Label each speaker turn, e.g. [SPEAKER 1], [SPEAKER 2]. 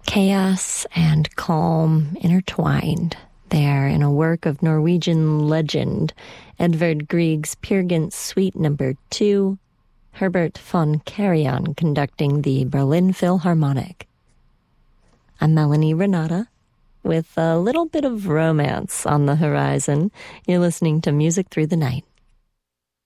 [SPEAKER 1] Chaos and calm intertwined there in a work of Norwegian legend, Edvard Grieg's Peer Gynt Suite No. 2, Herbert von Karajan conducting the Berlin Philharmonic. I'm Melanie Renata, with a little bit of romance on the horizon. You're listening to Music Through the Night.